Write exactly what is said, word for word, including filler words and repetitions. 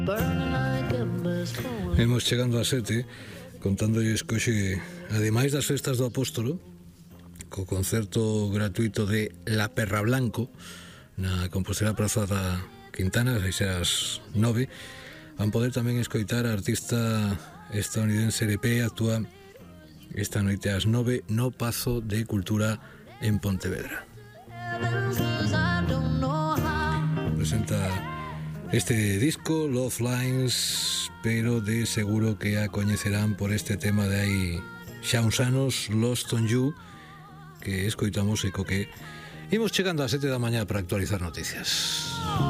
Hemos chegando a sete contándolles que hoxe, ademais das festas do Apóstolo, co concerto gratuito de La Perra Blanco na Compostela Praza da Quintana, as seis ás nove, van poder tamén escoitar a artista estadounidense L P. Actúa esta noite ás nove no Pazo de Cultura en Pontevedra. Presenta este disco, Love Lines, pero de seguro que a coñecerán por este tema de aí xa uns anos, Lost on You, que escoitamos e co que imos chegando ás sete da mañá para actualizar noticias.